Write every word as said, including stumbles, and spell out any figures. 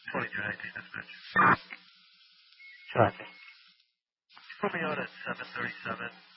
twenty-two nineteen dispatch. Traffic. Put me on at seven thirty-seven.